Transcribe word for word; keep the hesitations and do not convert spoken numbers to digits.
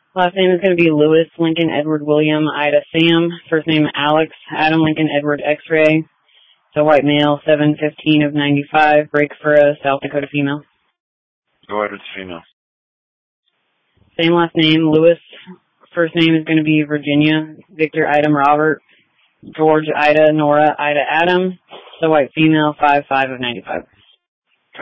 Last name is going to be Lewis Lincoln Edward William Ida Sam. First name Alex Adam Lincoln Edward X-ray. So white male, seven fifteen of ninety-five. Break for a South Dakota female. Go ahead with the female. Same last name, Lewis. First name is going to be Virginia Victor Item Robert. George Ida Nora Ida Adam. So white female, five five of ninety-five.